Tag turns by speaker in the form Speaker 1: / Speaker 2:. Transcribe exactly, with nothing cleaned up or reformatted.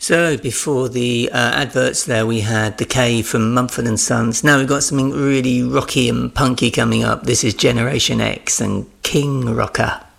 Speaker 1: So before the uh, adverts there, we had The Cave from Mumford and Sons. Now we've got something really rocky and punky coming up. This is Generation X and King Rocker.